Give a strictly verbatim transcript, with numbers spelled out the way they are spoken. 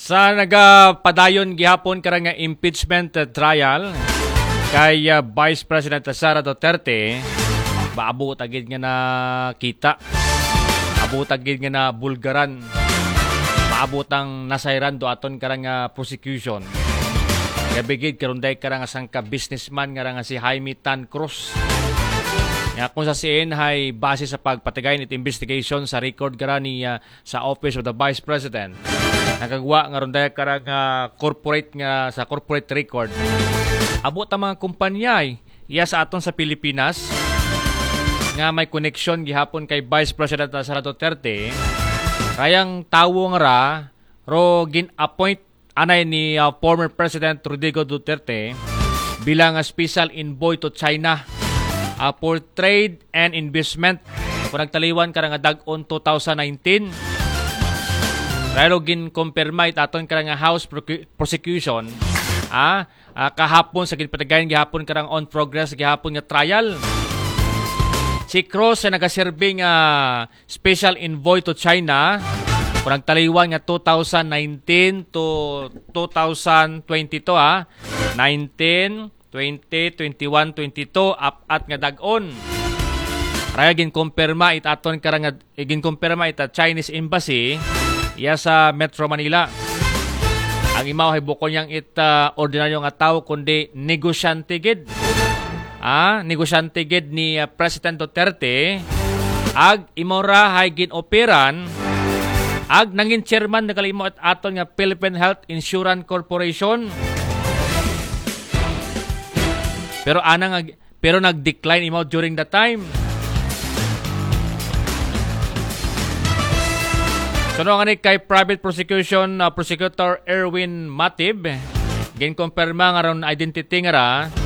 Sa nagapadayon gihapon karang nga impeachment uh, trial kay uh, Vice President Sara Duterte, baabot agid nga na kita. Abot agid nga na bulgaran. Maabot ang nasayran do aton karang nga prosecution. Gabigid karon day karang sangka businessman nga nga si Jaime Tan Cruz. Nga kung sa C N hay base sa pagpatigayon it investigation sa record garani uh, sa Office of the Vice President. Nagagawa nga ron dahil karang uh, corporate nga sa corporate record. Abot ang mga kumpanya iya sa aton sa Pilipinas nga may connection gihapon kay Vice President Sara Duterte. Kayang tawo nga ra ro gin-appoint anay ni uh, former President Rodrigo Duterte bilang uh, special envoy to China uh, for trade and investment. Kung nagtaliwan karang dag-on twenty nineteen. Pero gin-confirma itaton karang House prosecution ah, ah kahapon sa ginpatigayon gihapon karang on progress gihapon nga trial. Si Cruz sa nagaserbing uh, special envoy to China kung nagtaliwan nga twenty nineteen to twenty twenty-two ah, nineteen, twenty, twenty-one, twenty-two up at nga dag-on. Kaya gin-confirma itaton karang gin-confirma ita Chinese embassy iya sa Metro Manila. Ang imaw ay bukod niyang it uh, ordinaryo nga tao kundi negosyante gid. Ah, negosyante gid ni uh, President Duterte ag imora hay ginoperan ag nangin chairman nagalimo at aton nga Philippine Health Insurance Corporation. Pero ana nga pero nag-decline imaw during the time. Suno nga ni kay private prosecution uh, prosecutor Erwin Matib, gin-confirma nga ron identity nga ra